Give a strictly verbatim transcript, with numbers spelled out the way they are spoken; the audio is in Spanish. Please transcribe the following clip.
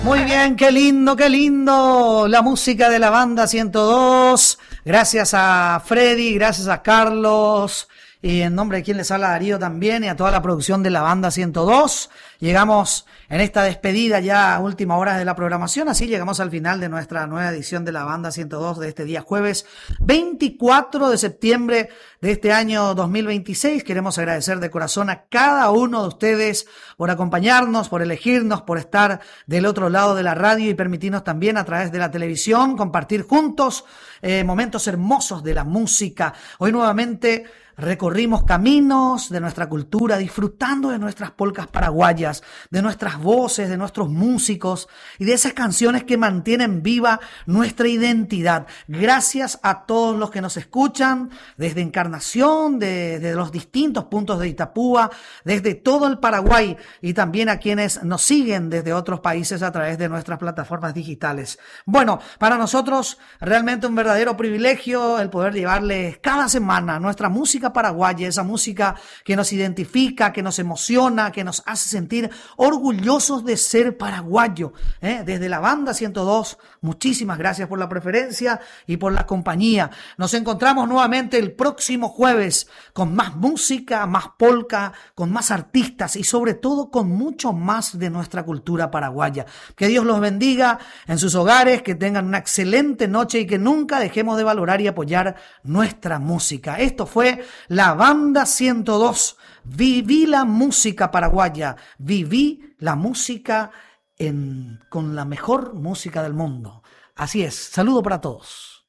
Muy bien, qué lindo, qué lindo. La música de la banda ciento dos. Gracias a Freddy, gracias a Carlos. Y en nombre de quien les habla, Darío, también, y a toda la producción de la banda ciento dos. Llegamos en esta despedida ya a última hora de la programación, así llegamos al final de nuestra nueva edición de la banda ciento dos de este día jueves veinticuatro de septiembre de este año dos mil veintiséis. Queremos agradecer de corazón a cada uno de ustedes por acompañarnos, por elegirnos, por estar del otro lado de la radio y permitirnos también a través de la televisión compartir juntos eh, momentos hermosos de la música. Hoy nuevamente recorrimos caminos de nuestra cultura, disfrutando de nuestras polcas paraguayas, de nuestras voces, de nuestros músicos y de esas canciones que mantienen viva nuestra identidad. Gracias a todos los que nos escuchan desde Encarnación, de, de los distintos puntos de Itapúa, desde todo el Paraguay, y también a quienes nos siguen desde otros países a través de nuestras plataformas digitales. Bueno, para nosotros realmente un verdadero privilegio el poder llevarles cada semana nuestra música paraguaya, esa música que nos identifica, que nos emociona, que nos hace sentir orgullosos de ser paraguayo. ¿eh? Desde la banda ciento dos, muchísimas gracias por la preferencia y por la compañía. Nos encontramos nuevamente el próximo jueves con más música, más polka, con más artistas y sobre todo con mucho más de nuestra cultura paraguaya. Que Dios los bendiga en sus hogares, que tengan una excelente noche y que nunca dejemos de valorar y apoyar nuestra música. Esto fue la banda ciento dos. Viví la música paraguaya, viví la música en, con la mejor música del mundo. Así es, saludo para todos.